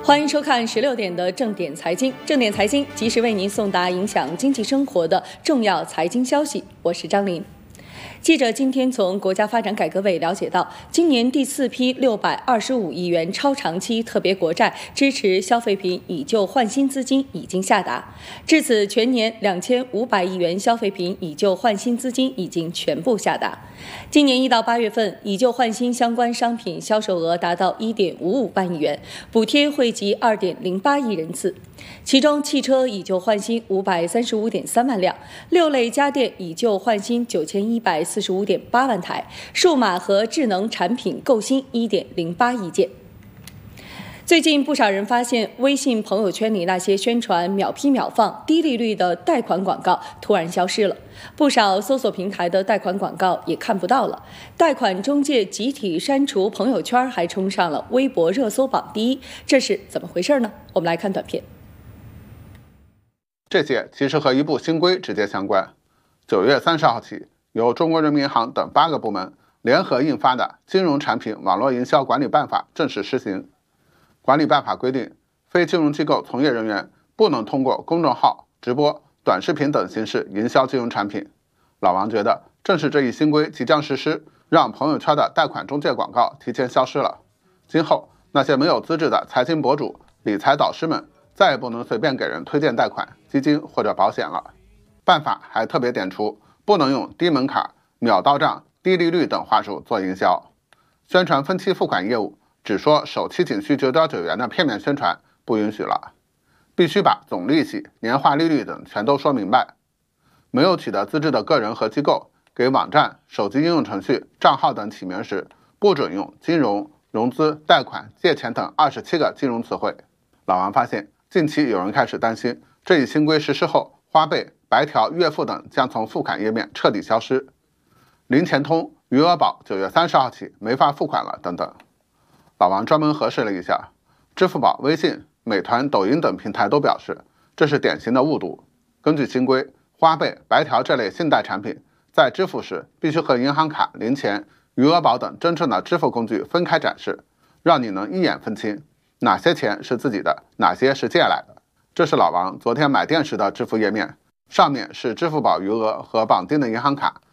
欢迎收看16点的正点财经，正点财经及时为您送达影响经济生活的重要财经消息。我是张琳。记者今天从国家发展改革委了解到，今年第4批625亿元超长期特别国债支持消费品以旧换新资金已经下达，至此全年2500亿元消费品以旧换新资金已经全部下达。今年1到8月份，以旧换新相关商品销售额达到1.55万亿元，补贴惠及2.08亿人次。其中，汽车以旧换新535.3万辆，6类家电以旧换新9145.8万台，数码和智能产品购新1.08亿件。最近不少人发现，微信朋友圈里那些宣传秒批秒放、低利率的贷款广告突然消失了，不少搜索平台的贷款广告也看不到了。贷款中介集体删除朋友圈，还冲上了微博热搜榜第1，这是怎么回事呢？我们来看短片。 这些其实和一部新规直接相关。9月30号起，由中国人民银行等8个部门联合印发的《金融产品网络营销管理办法》正式施行。管理办法规定，非金融机构从业人员不能通过公众号、直播、短视频等形式营销金融产品。老王觉得，正是这一新规即将实施，让朋友圈的贷款中介广告提前消失了。今后，那些没有资质的财经博主、理财导师们再也不能随便给人推荐贷款、基金或者保险了。办法还特别点出，不能用低门槛、秒到账、低利率等话术做营销。宣传分期付款业务，只说首期仅需9.9元的片面宣传不允许了，必须把总利息、年化利率等全都说明白。没有取得资质的个人和机构，给网站、手机应用程序、账号等起名时，不准用金融、融资、贷款、借钱等27个金融词汇。老王发现，近期有人开始担心，这一新规实施后，花呗、白条、月付等将从付款页面彻底消失，零钱通、余额宝9月30号起没法付款了等等。老王专门核实了一下，支付宝、微信、美团、抖音等平台都表示，这是典型的误读。根据新规，花呗、白条这类信贷产品在支付时必须和银行卡、零钱、余额宝等真正的支付工具分开展示，让你能一眼分清哪些钱是自己的，哪些是借来的。这是老王昨天买电时的支付页面，上面是支付宝余额和绑定的银行卡，